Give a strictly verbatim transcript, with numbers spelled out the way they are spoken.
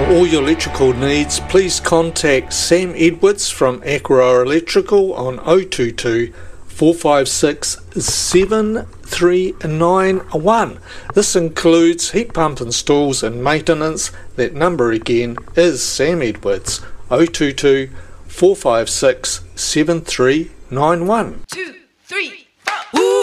all your electrical needs, please contact Sam Edwards from Aqua Electrical on oh two two, four five six, seven three nine one. This includes heat pump installs and maintenance. That number again is Sam Edwards, oh two two, four five six, seven three nine one. Two, three.